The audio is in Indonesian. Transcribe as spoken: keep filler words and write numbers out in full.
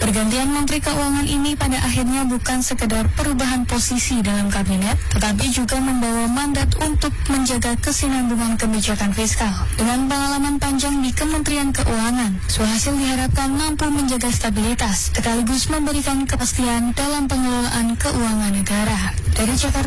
Pergantian Menteri Keuangan ini pada akhirnya bukan sekedar perubahan posisi dalam kabinet, tetapi juga membawa mandat untuk menjaga kesinambungan kebijakan fiskal. Dengan pengalaman panjang di Kementerian Keuangan, Suhasil diharapkan mampu menjaga stabilitas, sekaligus memberikan kepastian dalam pengelolaan keuangan negara. Dari Jakarta,